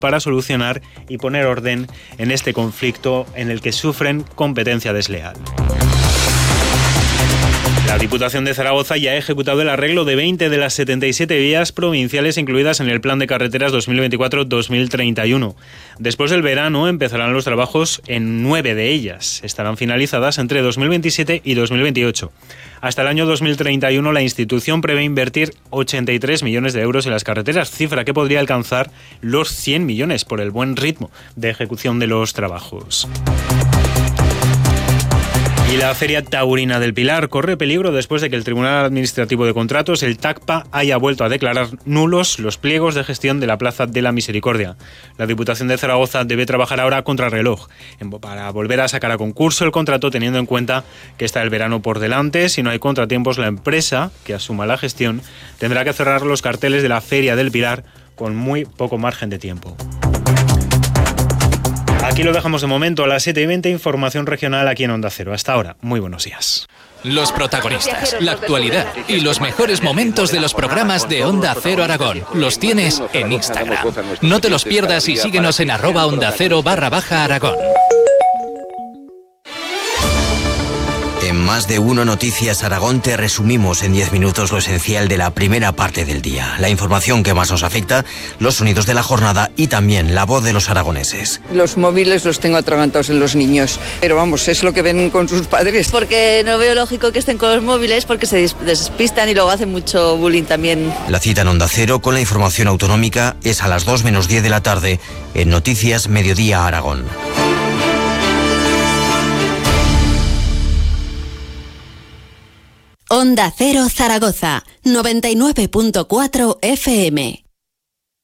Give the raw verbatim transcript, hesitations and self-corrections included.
para solucionar y poner orden en este conflicto en el que sufren competencia desleal. La Diputación de Zaragoza ya ha ejecutado el arreglo de veinte de las setenta y siete vías provinciales incluidas en el Plan de Carreteras dos mil veinticuatro a dos mil treinta y uno. Después del verano empezarán los trabajos en nueve de ellas. Estarán finalizadas entre dos mil veintisiete y dos mil veintiocho. Hasta el año dos mil treinta y uno la institución prevé invertir ochenta y tres millones de euros en las carreteras, cifra que podría alcanzar los cien millones por el buen ritmo de ejecución de los trabajos. Y la Feria Taurina del Pilar corre peligro después de que el Tribunal Administrativo de Contratos, el TACPA, haya vuelto a declarar nulos los pliegos de gestión de la Plaza de la Misericordia. La Diputación de Zaragoza debe trabajar ahora a contrarreloj para volver a sacar a concurso el contrato, teniendo en cuenta que está el verano por delante. Si no hay contratiempos, la empresa que asuma la gestión tendrá que cerrar los carteles de la Feria del Pilar con muy poco margen de tiempo. Aquí lo dejamos de momento, a las siete y veinte, información regional aquí en Onda Cero. Hasta ahora, muy buenos días. Los protagonistas, la actualidad y los mejores momentos de los programas de Onda Cero Aragón los tienes en Instagram. No te los pierdas y síguenos en arroba Onda Cero barra baja Aragón. En Más de Uno Noticias Aragón te resumimos en diez minutos lo esencial de la primera parte del día. La información que más nos afecta, los sonidos de la jornada y también la voz de los aragoneses. Los móviles los tengo atragantados en los niños, pero vamos, es lo que ven con sus padres. Porque no veo lógico que estén con los móviles porque se despistan y luego hacen mucho bullying también. La cita en Onda Cero con la información autonómica es a las dos menos diez de la tarde en Noticias Mediodía Aragón. Onda Cero Zaragoza, noventa y nueve punto cuatro F M.